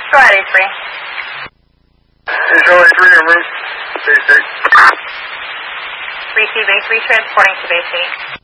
Go ahead, A3. Control A3 en route. Bay State. Receive A3 transporting to Bay State.